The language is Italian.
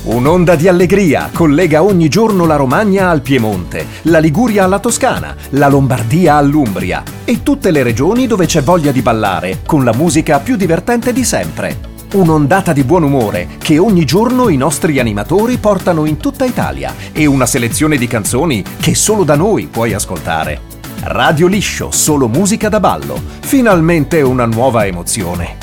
Un'onda di allegria collega ogni giorno la Romagna al Piemonte, la Liguria alla Toscana, la Lombardia all'Umbria e tutte le regioni dove c'è voglia di ballare con la musica più divertente di sempre. Un'ondata di buon umore che ogni giorno i nostri animatori portano in tutta Italia e una selezione di canzoni che solo da noi puoi ascoltare. Radio Liscio, solo musica da ballo. Finalmente una nuova emozione.